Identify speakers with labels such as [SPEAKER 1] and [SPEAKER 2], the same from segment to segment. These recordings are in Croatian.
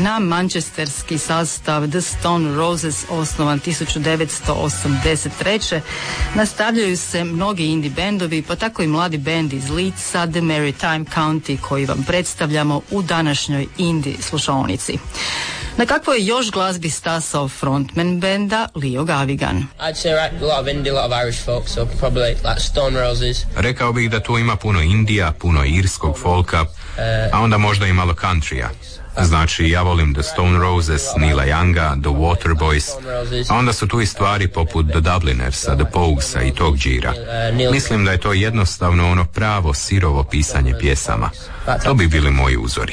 [SPEAKER 1] Na manchesterski sastav The Stone Roses, osnovan 1983. nastavljaju se mnogi indie bendovi, pa tako i mladi bend iz Leedsa, The Maritime County, koji vam predstavljamo u današnjoj indie slušaonici. Na kakvoj je još glazbi stasao frontman benda Leo Gavigan?
[SPEAKER 2] Rekao bih da tu ima puno Indija, puno irskog folka, a onda možda i malo countrya. Znači, ja volim The Stone Roses, Neila Younga, The Waterboys, a onda su tu i stvari poput The Dublinersa, The Pogsa i tog džira. Mislim da je to jednostavno ono pravo sirovo pisanje pjesama. To bi bili moji uzori.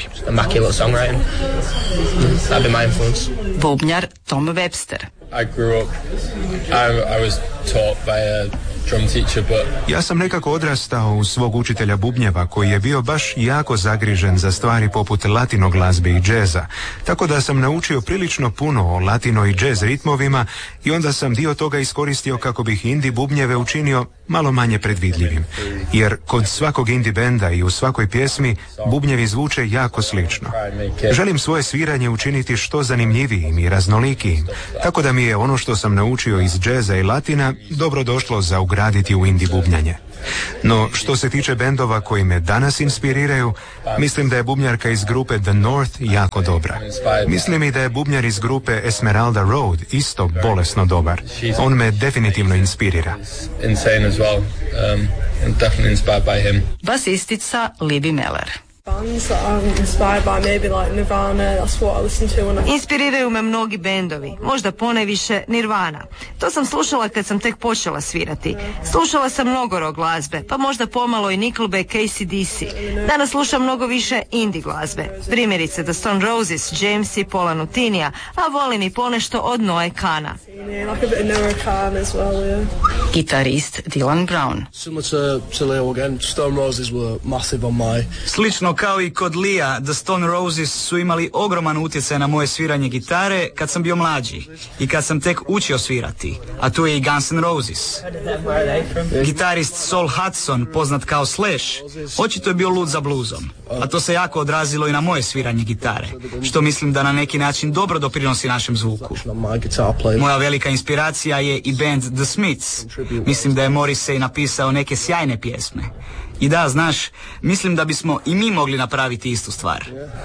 [SPEAKER 1] Bubnjar Tom Webster.
[SPEAKER 3] Ja sam nekako odrastao uz svog učitelja bubnjeva koji je bio baš jako zagrižen za stvari poput latino glazbe i džeza, tako da sam naučio prilično puno o latino i džez ritmovima i onda sam dio toga iskoristio kako bih indie bubnjeve učinio malo manje predvidljivim, jer kod svakog indie benda i u svakoj pjesmi bubnjevi zvuče jako slično. Želim svoje sviranje učiniti što zanimljivijim i raznolikijim, tako da mi je ono što sam naučio iz džeza i latina dobro došlo za ugraditi u indie bubnjanje. No, što se tiče bendova koji me danas inspiriraju, mislim da je bubnjarka iz grupe The North jako dobra. Mislim i da je bubnjar iz grupe Esmeralda Road isto bolesno dobar. On me definitivno inspirira.
[SPEAKER 1] Basistica Libby Meller.
[SPEAKER 4] Inspiriraju me mnogi bendovi, možda ponajviše Nirvana. To sam slušala kad sam tek počela svirati. Slušala sam mnogo rock glazbe, pa možda pomalo i Nickelback, AC/DC. Danas slušam mnogo više indie glazbe. Primjerice The Stone Roses, James i Paula Nutinija, a volim i ponešto od Noe Kana.
[SPEAKER 1] Gitarist Dylan Brown.
[SPEAKER 5] Slično kao i kod Lea, The Stone Roses su imali ogroman utjecaj na moje sviranje gitare kad sam bio mlađi i kad sam tek učio svirati, a tu je i Guns N' Roses. Gitarist Saul Hudson, poznat kao Slash, očito je bio lud za bluzom, a to se jako odrazilo i na moje sviranje gitare, što mislim da na neki način dobro doprinosi našem zvuku. Moja velika inspiracija je i band The Smiths. Mislim da je Morrissey napisao neke sjajne pjesme. I da, znaš, mislim da bismo i mi mogli napraviti istu stvar.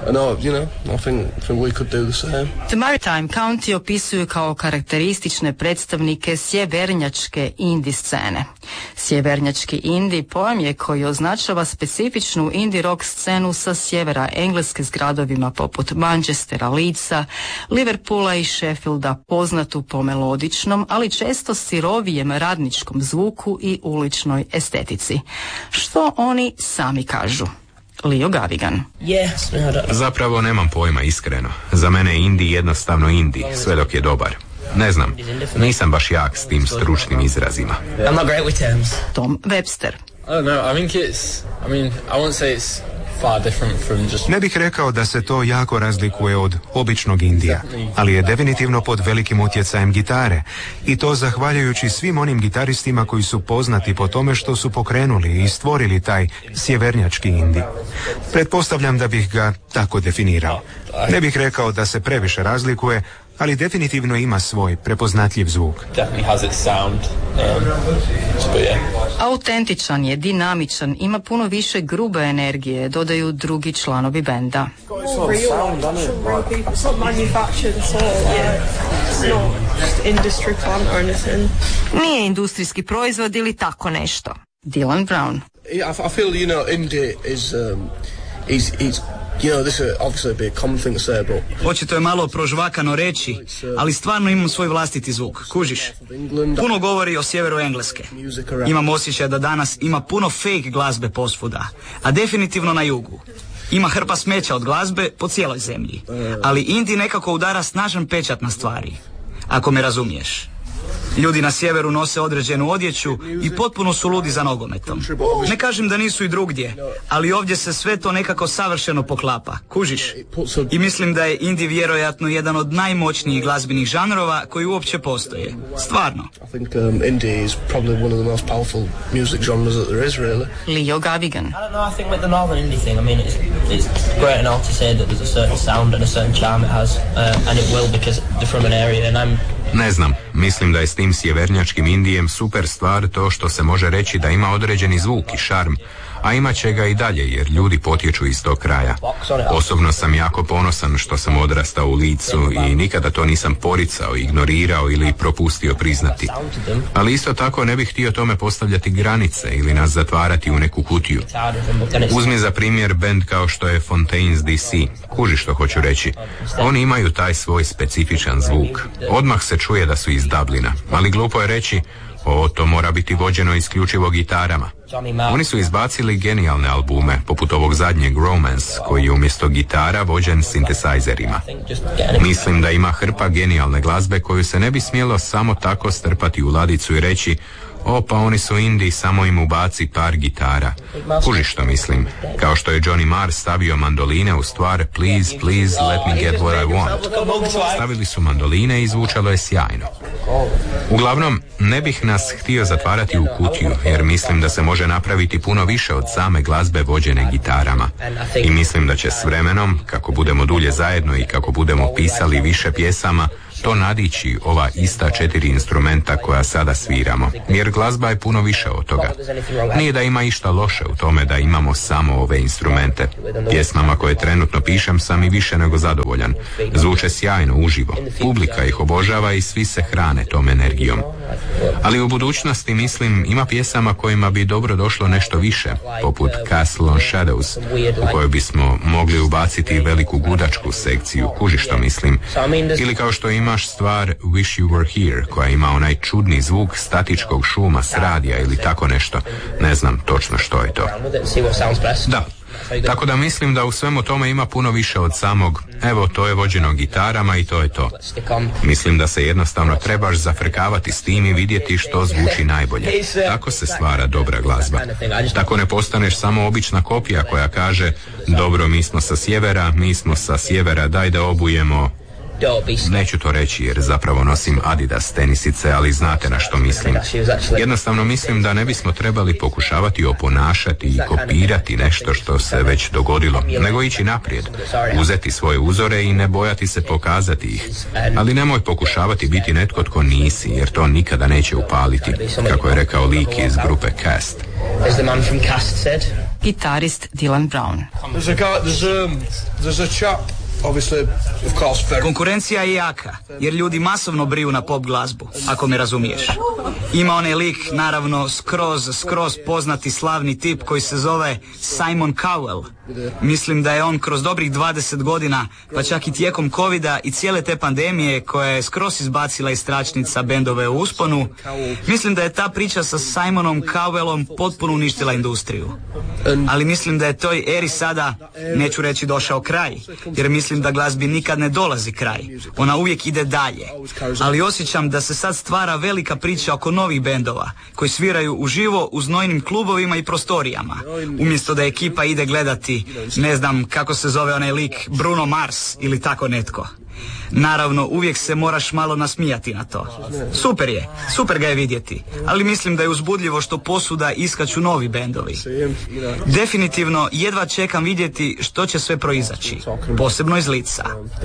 [SPEAKER 1] The Maritime County opisuju kao karakteristične predstavnike sjevernjačke indie scene. Sjevernjački indie pojam je koji označava specifičnu indie rock scenu sa sjevera Engleske s gradovima poput Manchestera, Leedsa, Liverpoola i Sheffielda, poznatu po melodičnom, ali često sirovijem radničkom zvuku i uličnoj estetici. Što oni sami kažu. Leo Gavigan.
[SPEAKER 2] Zapravo nemam pojma, iskreno. Za mene je indie jednostavno indie, sve dok je dobar. Ne znam, nisam baš jak s tim stručnim izrazima.
[SPEAKER 1] Tom Webster.
[SPEAKER 3] Ne bih rekao da se to jako razlikuje od običnog indija, ali je definitivno pod velikim utjecajem gitare i to zahvaljujući svim onim gitaristima koji su poznati po tome što su pokrenuli i stvorili taj sjevernjački indi. Pretpostavljam da bih ga tako definirao. Ne bih rekao da se previše razlikuje, ali definitivno ima svoj prepoznatljiv zvuk.
[SPEAKER 1] Autentičan je, dinamičan, ima puno više grube energije, dodaju drugi članovi benda.
[SPEAKER 4] Nije industrijski proizvod ili tako nešto.
[SPEAKER 1] Dylan Brown.
[SPEAKER 6] I feel, indie is this is obviously a big common thing to say, but...
[SPEAKER 5] Očito je malo prožvakano reći, ali stvarno imam svoj vlastiti zvuk, kužiš? Puno govori o sjeveru Engleske. Imam osjećaj da danas ima puno fake glazbe posvuda, a definitivno na jugu. Ima hrpa smeća od glazbe po cijeloj zemlji, ali indie nekako udara snažan pečat na stvari, ako me razumiješ. Ljudi na sjeveru nose određenu odjeću i potpuno su ludi za nogometom. Ne kažem da nisu i drugdje, ali ovdje se sve to nekako savršeno poklapa, kužiš? I mislim da je indie vjerojatno jedan od najmoćnijih glazbenih žanrova koji uopće postoje. Stvarno.
[SPEAKER 1] Leo Gavigan.
[SPEAKER 7] it's great enough to say that there's a certain sound and a certain charm it has, and it will because they're from an area and I'm...
[SPEAKER 2] Ne znam, mislim da je s tim sjevernjačkim indijem super stvar to što se može reći da ima određeni zvuk i šarm, a imat će ga i dalje jer ljudi potječu iz tog kraja. Osobno sam jako ponosan što sam odrastao u Leedsu i nikada to nisam poricao, ignorirao ili propustio priznati. Ali isto tako ne bih htio tome postavljati granice ili nas zatvarati u neku kutiju. Uzmi za primjer bend kao što je Fontaines DC. Kuži što hoću reći. Oni imaju taj svoj specifičan zvuk. Odmah se čuje da su iz Dublina, ali glupo je reći to mora biti vođeno isključivo gitarama. Oni su izbacili genijalne albume, poput ovog zadnjeg Romance, koji je umjesto gitara vođen sintesajzerima. Mislim da ima hrpa genijalne glazbe koju se ne bi smjelo samo tako strpati u ladicu i reći pa oni su indie, samo im ubaci par gitara. Kuži što mislim. Kao što je Johnny Marr stavio mandoline u stvar Please, please, let me get what I want. Stavili su mandoline i zvučalo je sjajno. Uglavnom, ne bih nas htio zatvarati u kutiju, jer mislim da se može napraviti puno više od same glazbe vođene gitarama. I mislim da će s vremenom, kako budemo dulje zajedno i kako budemo pisali više pjesama, to nadići ova ista 4 instrumenta koja sada sviramo, jer glazba je puno više od toga. Nije da ima išta loše u tome da imamo samo ove instrumente. Pjesmama koje trenutno pišem sam i više nego zadovoljan. Zvuče sjajno uživo, publika ih obožava i svi se hrane tom energijom. Ali u budućnosti, mislim, ima pjesama kojima bi dobro došlo nešto više, poput Castle on Shadows, u kojoj bismo mogli ubaciti veliku gudačku sekciju, kuži što mislim, ili kao što imaš stvar Wish You Were Here, koja ima onaj čudni zvuk statičkog šuma s radija ili tako nešto. Ne znam točno što je to. Da. Tako da mislim da u svemu tome ima puno više od samog to je vođeno gitarama i to je to. Mislim da se jednostavno trebaš zafrkavati s tim i vidjeti što zvuči najbolje. Tako se stvara dobra glazba. Tako ne postaneš samo obična kopija koja kaže dobro, mi smo sa sjevera, daj da obujemo. Neću to reći jer zapravo nosim Adidas tenisice, ali znate na što mislim. Jednostavno mislim da ne bismo trebali pokušavati oponašati i kopirati nešto što se već dogodilo, nego ići naprijed, uzeti svoje uzore i ne bojati se pokazati ih. Ali nemoj pokušavati biti netko tko nisi, jer to nikada neće upaliti, kako je rekao lik iz grupe Cast.
[SPEAKER 1] Gitarist Dylan Brown.
[SPEAKER 6] There's a chap.
[SPEAKER 5] Konkurencija je jaka, jer ljudi masovno briju na pop glazbu, ako me razumiješ. Ima onaj lik, naravno, skroz poznati slavni tip koji se zove Simon Cowell. Mislim da je on kroz dobrih 20 godina, pa čak i tijekom covida i cijele te pandemije koja je skroz izbacila iz tračnica bendove u usponu, mislim da je ta priča sa Simonom Cowellom potpuno uništila industriju. Ali mislim da je toj eri sada, neću reći došao kraj, jer mislim da glazbi nikad ne dolazi kraj. Ona uvijek ide dalje. Ali osjećam da se sad stvara velika priča oko novih bendova, koji sviraju uživo u znojnim klubovima i prostorijama, umjesto da ekipa ide gledati, ne znam kako se zove onaj lik, Bruno Mars ili tako netko. Naravno, uvijek se moraš malo nasmijati na to. Super ga je vidjeti, ali mislim da je uzbudljivo što posuda iskaču novi bendovi. Definitivno, jedva čekam vidjeti što će sve proizaći, posebno iz Leedsa.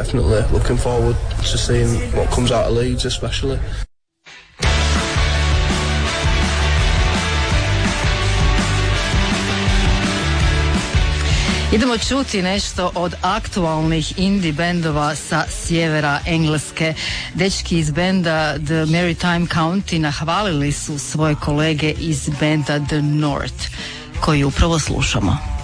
[SPEAKER 1] Idemo čuti nešto od aktualnih indie bendova sa sjevera Engleske. Dečki iz benda The Maritime County nahvalili su svoje kolege iz benda The North, koji upravo slušamo.